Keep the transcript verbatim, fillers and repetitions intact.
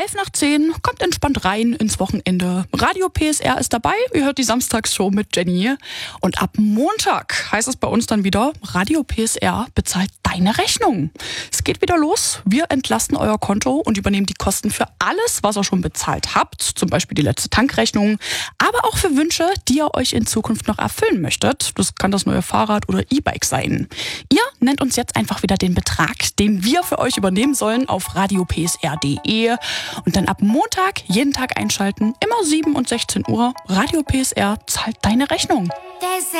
elf nach zehn, kommt entspannt rein ins Wochenende. Radio P S R ist dabei, ihr hört die Samstagsshow mit Jenny. Und ab Montag heißt es bei uns dann wieder, Radio P S R bezahlt deine Rechnung. Es geht wieder los, wir entlasten euer Konto und übernehmen die Kosten für alles, was ihr schon bezahlt habt. Zum Beispiel die letzte Tankrechnung, aber auch für Wünsche, die ihr euch in Zukunft noch erfüllen möchtet. Das kann das neue Fahrrad oder E-Bike sein. Ihr nennt uns jetzt einfach wieder den Betrag, den wir für euch übernehmen sollen auf radio p s r punkt d e und dann ab Montag jeden Tag einschalten, immer sieben und sechzehn Uhr. Radio P S R zahlt deine Rechnung.